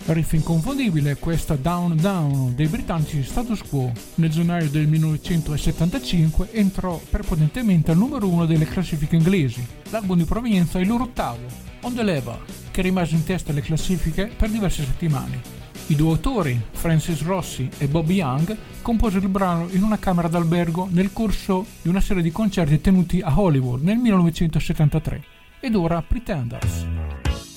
Riff inconfondibile, questa Down Down dei britannici Status Quo. Nel gennaio del 1975 entrò prepotentemente al numero 1 delle classifiche inglesi. L'album di provenienza è il loro ottavo, On the Level, che rimase in testa alle classifiche per diverse settimane. I due autori, Francis Rossi e Bobby Young, composero il brano in una camera d'albergo nel corso di una serie di concerti tenuti a Hollywood nel 1973. Ed ora Pretenders.